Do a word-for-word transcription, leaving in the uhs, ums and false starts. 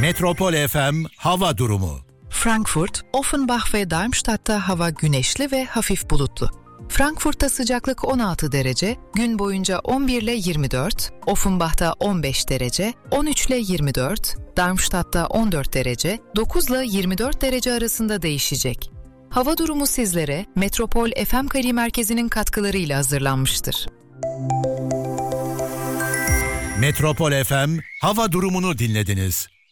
Metropol F M hava durumu. Frankfurt, Offenbach ve Darmstadt'ta hava güneşli ve hafif bulutlu. Frankfurt'ta sıcaklık on altı derece, gün boyunca on bir ile yirmi dört, Offenbach'ta on beş derece, on üç ile yirmi dört, Darmstadt'ta on dört derece, dokuz ile yirmi dört derece arasında değişecek. Hava durumu sizlere Metropol F M Kari Merkezi'nin katkılarıyla hazırlanmıştır. Metropol F M hava durumunu dinlediniz.